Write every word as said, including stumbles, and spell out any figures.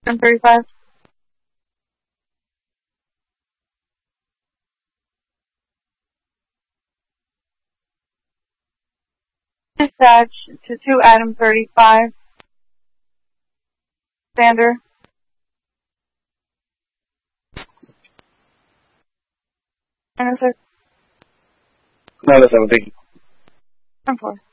Item thirty-five. Dispatch to two item thirty-five. Sander. And sir. No, that's everything. And four.